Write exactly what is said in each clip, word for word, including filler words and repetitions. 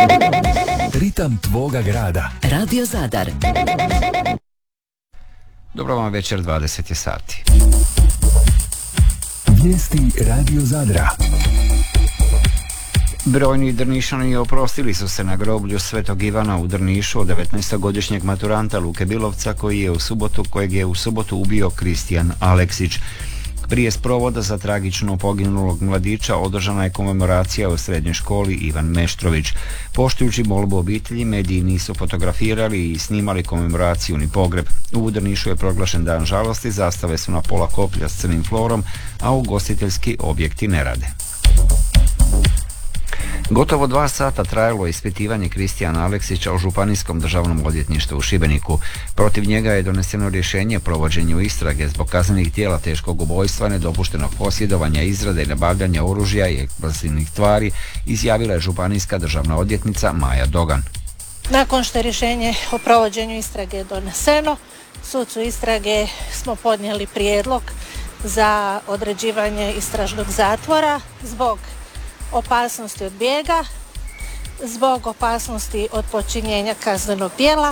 Ritam tvoga grada. Radio Zadar. Dobro vam večer, dvadeset je sati. Vijesti Radio Zadra. Brojni Drnišani oprostili su se na groblju Svetog Ivana u Drnišu od devetnaestogodišnjeg maturanta Luke Bilovca koji je u subotu, kojeg je u subotu ubio Kristijan Aleksić. Prije sprovoda za tragično poginulog mladića održana je komemoracija u srednjoj školi Ivan Meštrović. Poštujući molbu obitelji, mediji nisu fotografirali i snimali komemoraciju ni pogreb. U Drnišu je proglašen dan žalosti, zastave su na pola koplja s crnim florom, a ugostiteljski objekti ne rade. Gotovo dva sata trajalo je ispitivanje Kristijana Aleksića u Županijskom državnom odvjetništvu u Šibeniku. Protiv njega je doneseno rješenje o provođenju istrage zbog kaznenih djela teškog ubojstva, nedopuštenog posjedovanja, izrade i nabavljanja oružja i eksplozivnih tvari, izjavila je županijska državna odvjetnica Maja Dogan. Nakon što je rješenje o provođenju istrage doneseno, sucu istrage smo podnijeli prijedlog za određivanje istražnog zatvora zbog opasnosti od bijega, zbog opasnosti od počinjenja kaznenog djela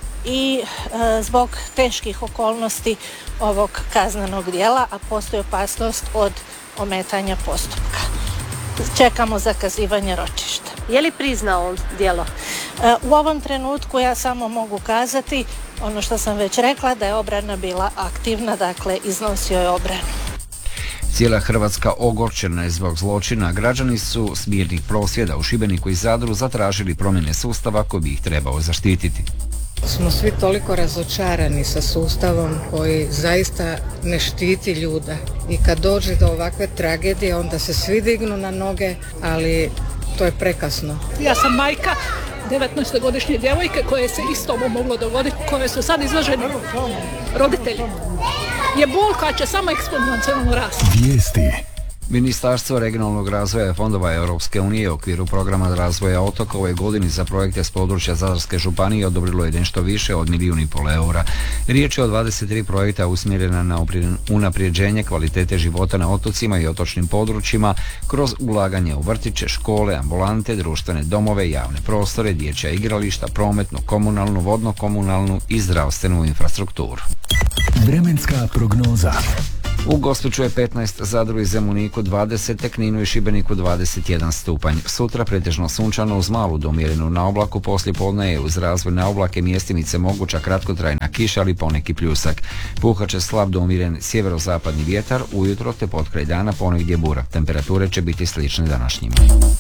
i e, zbog teških okolnosti ovog kaznenog djela, a postoji opasnost od ometanja postupka. Čekamo zakazivanje ročišta. Je li priznao on djelo? E, u ovom trenutku ja samo mogu kazati ono što sam već rekla, da je obrana bila aktivna, dakle iznosio je obranu. Cijela Hrvatska ogorčena je zbog zločina. Građani su s mirnih prosvjeda u Šibeniku i Zadru zatražili promjene sustava koji bi ih trebao zaštititi. Smo svi toliko razočarani sa sustavom koji zaista ne štiti ljude. I kad dođe do ovakve tragedije, onda se svi dignu na noge, ali to je prekasno. Ja sam majka devetnaestogodišnje djevojke koje se isto ovo moglo dogoditi, koje su sad izloženi roditelji. Je bol koja će samo eksponencijalno rasti. Vijesti. Ministarstvo regionalnog razvoja fondova Europske unije u okviru programa razvoja otoka ove godini za projekte s područja Zadarske županije odobrilo je nešto više od milijun i pol eura. Riječ je o dvadeset tri projekta usmjerena na unapređenje kvalitete života na otocima i otočnim područjima kroz ulaganje u vrtiće, škole, ambulante, društvene domove, javne prostore, dječja igrališta, prometnu, komunalnu, vodno-komunalnu i zdravstvenu infrastrukturu. Vremenska prognoza. U Gospiću je petnaest, Zadru i Zemuniku dvadeset, Kninu i Šibeniku dvadeset jedan stupanj. Sutra pretežno sunčano uz malu do umjerenu na oblaku, poslije podne je uz razvoj na oblake mjestimice moguća kratkotrajna kiša, ali poneki pljusak. Puhat će slab do umjeren sjeverozapadni vjetar, ujutro te potkraj dana ponegdje bura. Temperature će biti slične današnjima.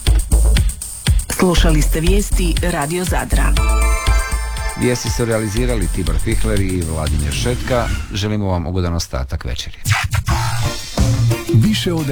Slušali ste vijesti Radio Zadra. Vijesti su realizirali Tibor Fihler i Vladimir Šetka. Želimo vam ugodan ostatak večeri. Više od